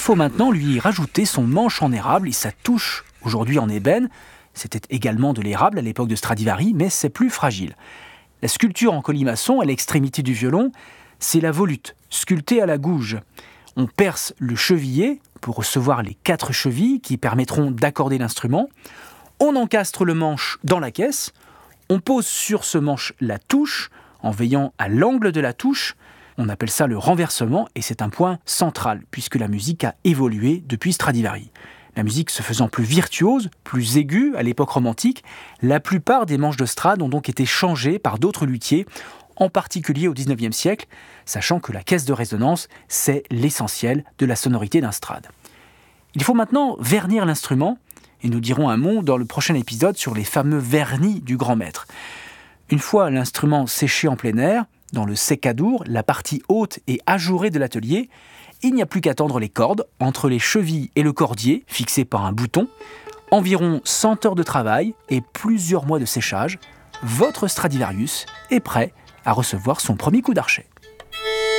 faut maintenant lui rajouter son manche en érable et sa touche, aujourd'hui en ébène. C'était également de l'érable à l'époque de Stradivari, mais c'est plus fragile. La sculpture en colimaçon, à l'extrémité du violon, c'est la volute, sculptée à la gouge. On perce le chevillet pour recevoir les 4 chevilles qui permettront d'accorder l'instrument. On encastre le manche dans la caisse. On pose sur ce manche la touche en veillant à l'angle de la touche. On appelle ça le renversement et c'est un point central puisque la musique a évolué depuis Stradivari. La musique se faisant plus virtuose, plus aiguë à l'époque romantique, la plupart des manches de Strad ont donc été changées par d'autres luthiers, en particulier au XIXe siècle, sachant que la caisse de résonance, c'est l'essentiel de la sonorité d'un Strad. Il faut maintenant vernir l'instrument, et nous dirons un mot dans le prochain épisode sur les fameux vernis du grand maître. Une fois l'instrument séché en plein air, dans le seccadour, la partie haute et ajourée de l'atelier, il n'y a plus qu'à tendre les cordes entre les chevilles et le cordier, fixé par un bouton. Environ 100 heures de travail et plusieurs mois de séchage, votre Stradivarius est prêt à recevoir son premier coup d'archet.